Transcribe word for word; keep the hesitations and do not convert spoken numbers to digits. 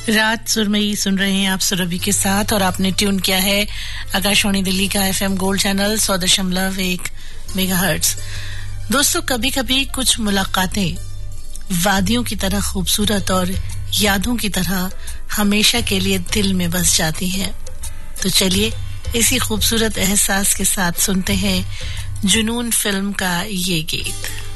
रात सुरमई सुन रहे हैं आप सुरभि के साथ और आपने ट्यून किया है आकाशवाणी दिल्ली का एफएम गोल्ड चैनल सौ दशमलव एक मेगाहर्ट्ज। दोस्तों, कभी कभी कुछ मुलाकातें वादियों की तरह खूबसूरत और यादों की तरह हमेशा के लिए दिल में बस जाती हैं। तो चलिए इसी खूबसूरत एहसास के साथ सुनते हैं जुनून फिल्म का ये गीत।